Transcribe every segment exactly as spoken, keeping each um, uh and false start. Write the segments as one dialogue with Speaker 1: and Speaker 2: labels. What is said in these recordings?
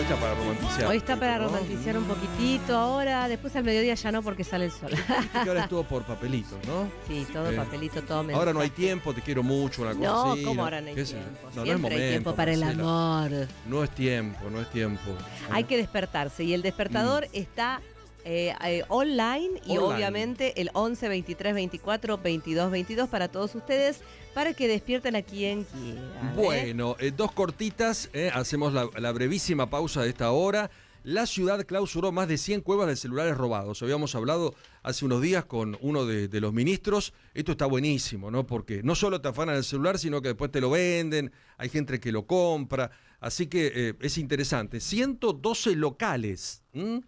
Speaker 1: está para romantizar.
Speaker 2: Hoy está para
Speaker 1: ¿no?
Speaker 2: romantizar un poquitito ahora, después al mediodía ya no porque sale el sol.
Speaker 1: Que ahora es todo por papelitos, ¿no?
Speaker 2: Sí, todo
Speaker 1: Eh,
Speaker 2: papelito, todo mensaje.
Speaker 1: Ahora no hay tiempo, te quiero mucho, una cosa
Speaker 2: No,
Speaker 1: así.
Speaker 2: ¿cómo ahora no hay
Speaker 1: ¿Qué sé yo?
Speaker 2: tiempo?
Speaker 1: No, no es
Speaker 2: Siempre
Speaker 1: momento,
Speaker 2: hay tiempo para el
Speaker 1: Marcela.
Speaker 2: amor.
Speaker 1: No es tiempo, no es tiempo.
Speaker 2: Hay que despertarse y el despertador
Speaker 1: Mm.
Speaker 2: está eh, eh, online y
Speaker 1: Online.
Speaker 2: obviamente el once, veintitrés, veinticuatro, veintidós, veintidós para todos ustedes para que despierten a quien quieran. ¿eh?
Speaker 1: Bueno, eh, dos cortitas, eh, hacemos la, la brevísima pausa de esta hora. La ciudad clausuró más de cien cuevas de celulares robados. Habíamos hablado hace unos días con uno de, de los ministros. Esto está buenísimo, ¿no? Porque no solo te afanan el celular, sino que después te lo venden, hay gente que lo compra. Así que eh, es interesante. ciento doce locales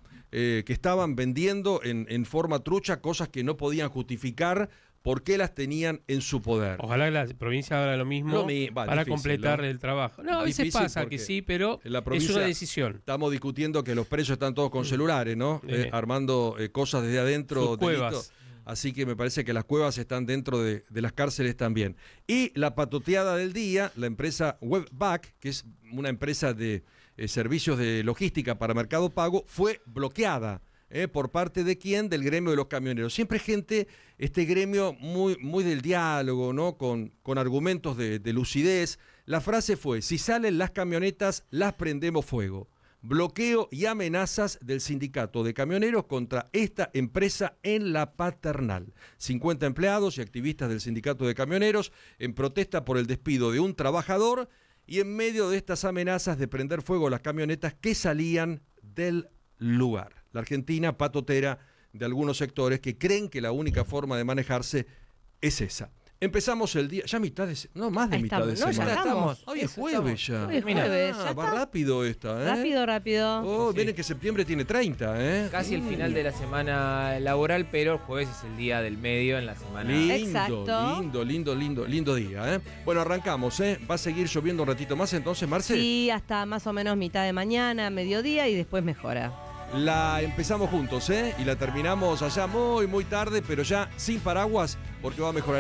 Speaker 1: eh, que estaban vendiendo en, en forma trucha cosas que no podían justificar por qué las tenían en su poder.
Speaker 3: Ojalá que la provincia haga lo mismo
Speaker 1: No, mi- va,
Speaker 3: para
Speaker 1: difícil,
Speaker 3: completar
Speaker 1: ¿no?
Speaker 3: el trabajo. No, a veces
Speaker 1: Difícil
Speaker 3: pasa
Speaker 1: porque
Speaker 3: que sí, pero
Speaker 1: en la
Speaker 3: es
Speaker 1: provincia
Speaker 3: una decisión.
Speaker 1: Estamos discutiendo que los presos están todos con celulares, ¿no?
Speaker 3: Eh.
Speaker 1: Eh, armando eh, cosas desde adentro.
Speaker 3: Sus cuevas.
Speaker 1: delito. Así que me parece que las cuevas están dentro de, de las cárceles también. Y la patoteada del día, la empresa Webback, que es una empresa de eh, servicios de logística para Mercado Pago, fue bloqueada. Eh, ¿Por parte de quién? Del gremio de los camioneros. Siempre gente, este gremio muy, muy del diálogo, ¿no? Con, con argumentos de, de lucidez. La frase fue: si salen las camionetas, las prendemos fuego. Bloqueo y amenazas del sindicato de camioneros contra esta empresa en La Paternal. cincuenta empleados y activistas del sindicato de camioneros en protesta por el despido de un trabajador y en medio de estas amenazas de prender fuego las camionetas que salían del lugar. La Argentina patotera de algunos sectores que creen que la única forma de manejarse es esa. Empezamos el día, ya mitad de, no más de
Speaker 2: Ahí
Speaker 1: mitad
Speaker 2: estamos,
Speaker 1: de
Speaker 2: no, ya
Speaker 1: semana.
Speaker 2: estamos.
Speaker 1: Hoy es jueves ya.
Speaker 2: Hoy es
Speaker 3: Mira.
Speaker 2: jueves,
Speaker 1: Ah,
Speaker 2: ya
Speaker 1: va
Speaker 2: está.
Speaker 1: rápido esta, ¿eh?
Speaker 2: Rápido, rápido.
Speaker 1: Oh,
Speaker 4: Sí.
Speaker 1: viene que septiembre tiene treinta, ¿eh?
Speaker 4: Casi el final de la semana laboral, pero el jueves es el día del medio en la semana.
Speaker 1: Lindo,
Speaker 2: Exacto.
Speaker 1: lindo, lindo, lindo, lindo día, ¿eh? Bueno, arrancamos, ¿eh? Va a seguir lloviendo un ratito más, entonces, Marce.
Speaker 2: Sí, hasta más o menos mitad de mañana, mediodía y después mejora.
Speaker 1: La empezamos juntos, ¿eh? Y la terminamos allá muy, muy tarde, pero ya sin paraguas, porque va a mejorar.